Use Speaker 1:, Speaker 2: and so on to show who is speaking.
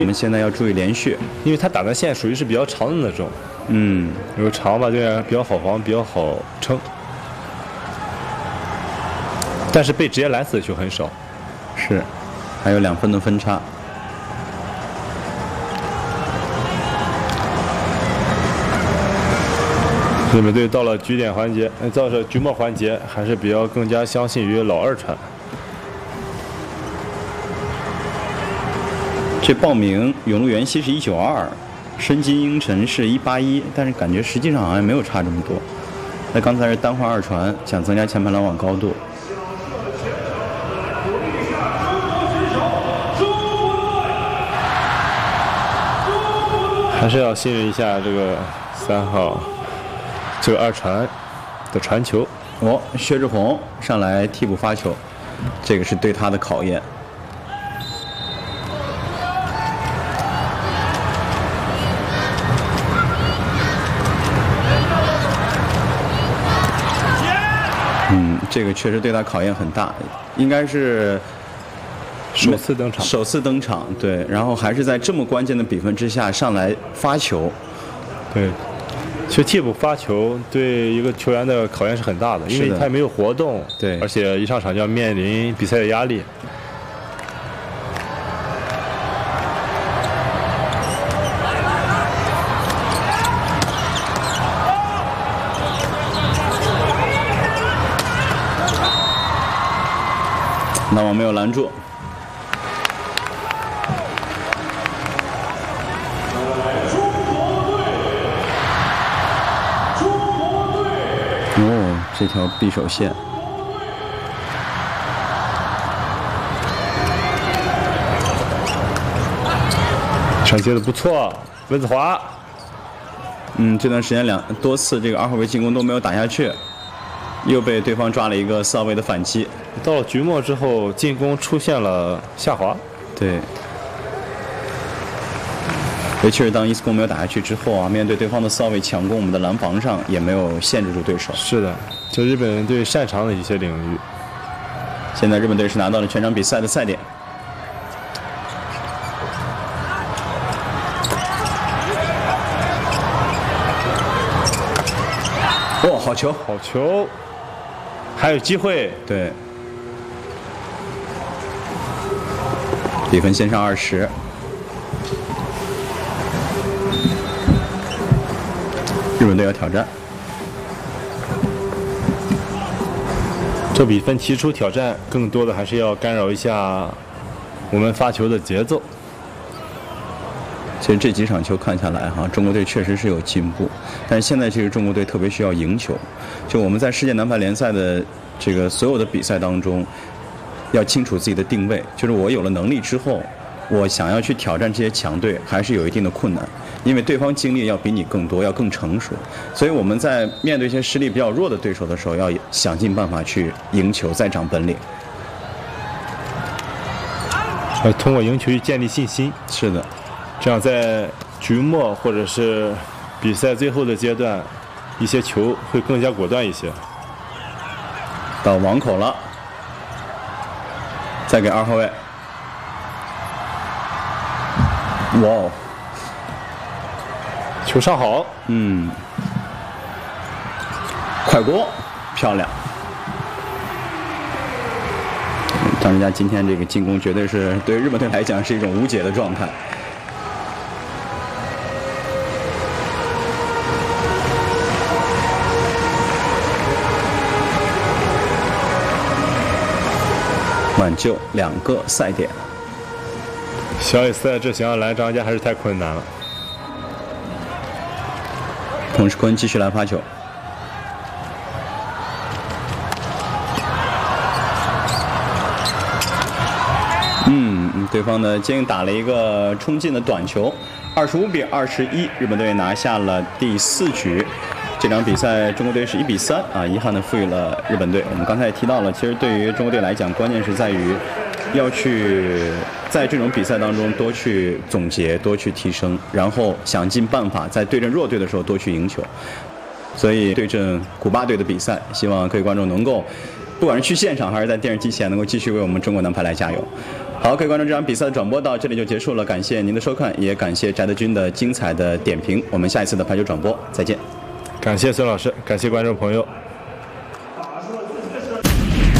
Speaker 1: 我们现在要注意连续，
Speaker 2: 因为他打的线属于是比较长的那种。有长吧，对，比较好防，比较好撑。但是被直接拦死的球很少。
Speaker 1: 是，还有2分的分差。
Speaker 2: 日本队到了局点环节，到了局末环节，还是比较更加相信于老二传。
Speaker 1: 这报名永禄元熙是192，申金英晨是181，但是感觉实际上好像没有差这么多。那刚才是单换2传，想增加前排拦网高度。
Speaker 2: 还是要信任一下这个3号，这个2传的传球。
Speaker 1: 薛志宏上来替补发球，这个是对他的考验。这个确实对他考验很大，应该是
Speaker 2: 首次登场，
Speaker 1: 对，然后还是在这么关键的比分之下上来发球，
Speaker 2: 对，其实替补发球对一个球员的考验是很大的，因为他也没有活动，
Speaker 1: 对，
Speaker 2: 而且一上场就要面临比赛的压力。
Speaker 1: 那我没有拦住。这条匕首线。
Speaker 2: 传接的不错，温子华。
Speaker 1: 这段时间多次这个2号位进攻都没有打下去。又被对方抓了一个4号位的反击。
Speaker 2: 到了局末之后，进攻出现了下滑。
Speaker 1: 对，尤其是当伊斯宫没有打下去之后啊，面对对方的4号位强攻，我们的拦防上也没有限制住对手。
Speaker 2: 是的，就日本队擅长的一些领域。
Speaker 1: 现在日本队是拿到了全场比赛的赛点。好球，
Speaker 2: 好球，还有机会。
Speaker 1: 对，比分先上20。日本队要挑战。
Speaker 2: 这比分提出挑战，更多的还是要干扰一下我们发球的节奏。
Speaker 1: 其实这几场球看下来哈，中国队确实是有进步，但是现在这个中国队特别需要赢球。就我们在世界男排联赛的这个所有的比赛当中，要清楚自己的定位。就是我有了能力之后，我想要去挑战这些强队，还是有一定的困难，因为对方经历要比你更多，要更成熟。所以我们在面对一些实力比较弱的对手的时候，要想尽办法去赢球，再长本领。
Speaker 2: 通过赢球去建立信心。
Speaker 1: 是的。
Speaker 2: 这样在局末或者是比赛最后的阶段，一些球会更加果断一些。
Speaker 1: 到网口了，再给2号位。哇哦，
Speaker 2: 球上好，
Speaker 1: 快攻，漂亮。张志佳今天这个进攻绝对是对日本队来讲是一种无解的状态。挽救2个赛点。
Speaker 2: 小野赛这想要拦张家还是太困难了。
Speaker 1: 彭世坤继续来发球。对方的接应打了一个冲进的短球，25比21，日本队拿下了第4局。这场比赛中国队是1比3啊，遗憾的负于了日本队。我们刚才也提到了，其实对于中国队来讲，关键是在于要去在这种比赛当中多去总结、多去提升，然后想尽办法在对阵弱队的时候多去赢球。所以对阵古巴队的比赛，希望各位观众能够不管是去现场还是在电视机前，能够继续为我们中国男排来加油。好，各位观众，这场比赛的转播到这里就结束了，感谢您的收看，也感谢翟德军的精彩的点评。我们下一次的排球转播再见。
Speaker 2: 感谢孙老师，感谢观众朋友。